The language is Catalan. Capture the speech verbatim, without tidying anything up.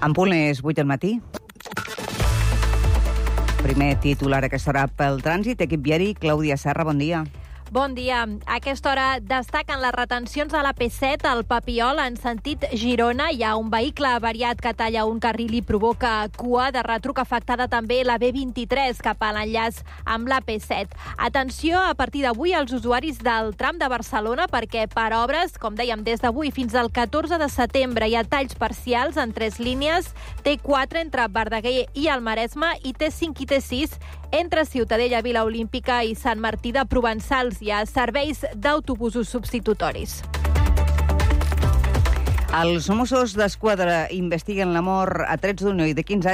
En punt és vuit del matí. Primer titular a aquesta hora pel trànsit. Equip viari, Clàudia Serra, bon dia. Bon dia. A aquesta hora destaquen les retencions a la P set al Papiol en sentit Girona. Hi ha un vehicle avariat que talla un carril i provoca cua. De retruc afectada també la B vint-i-tres cap a l'enllaç amb la P set. Atenció a partir d'avui als usuaris del tram de Barcelona perquè per obres, com dèiem, des d'avui fins al catorze de setembre hi ha talls parcials en tres línies, T quatre entre Verdaguer i el Maresme i T cinc i T sis entre Ciutadella, Vila Olímpica i Sant Martí de Provençals. Hi ha serveis d'autobusos substitutoris. Els Mossos d'Esquadra investiguen la mort a trets d'un noi de quinze anys